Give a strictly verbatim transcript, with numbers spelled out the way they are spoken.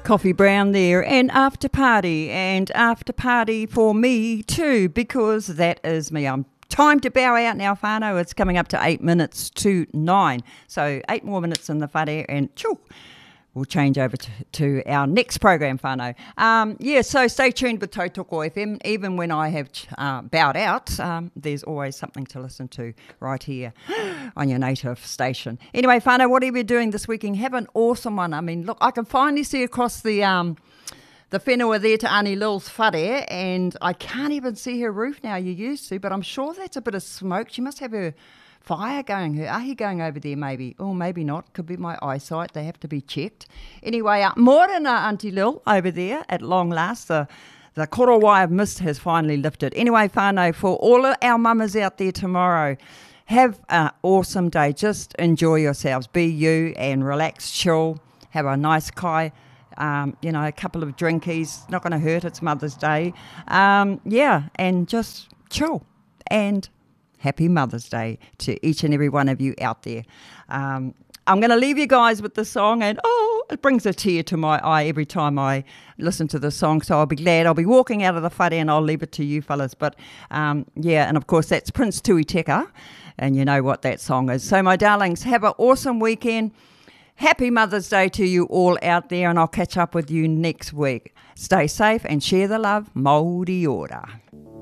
Coffee Brown there, and after party, and after party for me too, because that is me. I'm time to bow out now, whānau. It's coming up to eight minutes to nine. So eight more minutes in the whare, and choo, we'll change over to, to our next program, whānau. Um, yeah, so stay tuned with Tautoko F M. Even when I have uh, bowed out, um, there's always something to listen to right here on your native station. Anyway, whānau, whatever you're doing this weekend, have an awesome one. I mean, look, I can finally see across the um, the whenua there to Auntie Lil's whare, and I can't even see her roof now. You used to, but I'm sure that's a bit of smoke. She must have her fire going, her ahi going over there maybe, or maybe not, could be my eyesight, they have to be checked. Anyway, uh, morena Auntie Lil over there at long last, the, the korowai of mist has finally lifted. Anyway, whānau, for all of our mamas out there tomorrow, have an awesome day, just enjoy yourselves, be you and relax, chill, have a nice kai, um, you know, a couple of drinkies, not going to hurt, it's Mother's Day, um, yeah, and just chill, and happy Mother's Day to each and every one of you out there. Um, I'm going to leave you guys with the song, and oh, it brings a tear to my eye every time I listen to the song, so I'll be glad. I'll be walking out of the whare and I'll leave it to you fellas. But um, yeah, and of course that's Prince Tui Teka, and you know what that song is. So my darlings, have an awesome weekend. Happy Mother's Day to you all out there, and I'll catch up with you next week. Stay safe and share the love. Mauri ora.